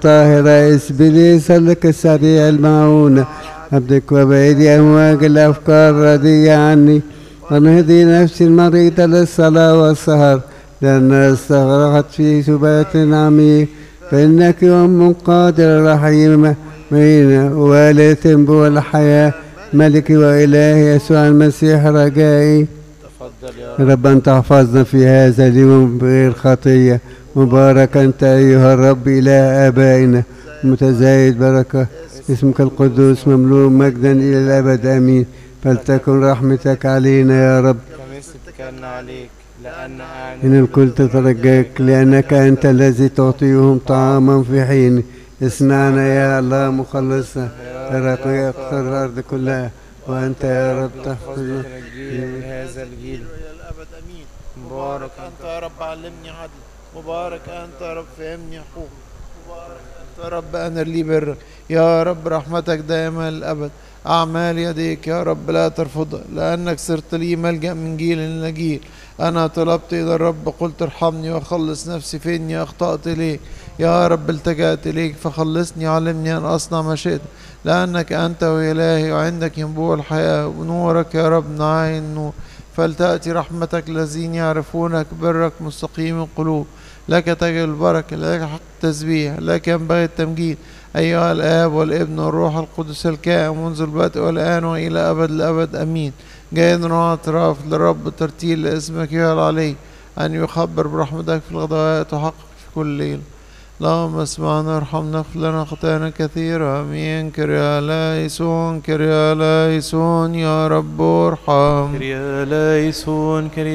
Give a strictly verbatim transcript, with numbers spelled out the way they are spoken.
طاهرة إسبليس لك السريع المعونة عبدك وبعيد أمواج الأفكار راضية عني ونهدي نفسي المريضة للصلاة والسهر لأن استغرقت في سبات عميق فإنك أم قادرة رحيمة معينة والدة بو الحياة ملكي وإلهي يسوع المسيح رجائي. رب أن تحفظنا في هذا اليوم بغير خطية. مبارك أنت أيها الرب إله آبائنا متزايد بركة اسمك القدوس مملوء مجدا إلى الأبد آمين. فلتكن رحمتك علينا يا رب اتكلنا عليك لأن إن الكل تترجاك لأنك أنت الذي تعطيهم طعاما في حين. اسمعنا يا الله مخلصنا ترك يقصر الأرض كلها وأنت يا رب تحفظ هذا الجيل إلى الأبد أمين. مبارك أنت يا رب علمني عدل. مبارك أنت يا رب فهمني حقوق. مبارك أنت يا رب أنا لي بر يا رب رحمتك دائما للأبد. أعمال يديك يا رب لا ترفضها لأنك صرت لي ملجأ من جيل لجيل. أنا طلبت إلى الرب قلت ارحمني وخلص نفسي فإني أخطأت إليك يا رب التجأت إليك فخلصني علمني أن أصنع ما شئت لأنك أنت وإلهي وعندك ينبوع الحياة ونورك يا رب نعاين النور. فلتأتي رحمتك الذين يعرفونك برك مستقيم القلوب. لك تجد البركة لك حق التسبيح لك ينبغي التمجيد أيها الآب والابن والروح القدس الكائن منذ البدء والآن وإلى أبد الأبد أمين. جاء اعتراف لرب ترتيل لاسمك يا العلي أن يخبر برحمتك في الغدوات وحقك في كل ليل. اللهم اسمعنا وارحمنا اغفر لنا خطايانا كثيرة امين. كريا لايسون كريا لايسون يا رب ارحم. كريا لايسون.